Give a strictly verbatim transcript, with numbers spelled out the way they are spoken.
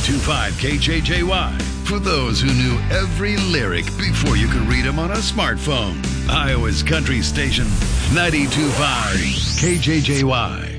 two point five K J J Y. For those who knew every lyric before you could read them on a smartphone. Iowa's Country Station, ninety-two point five K J J Y.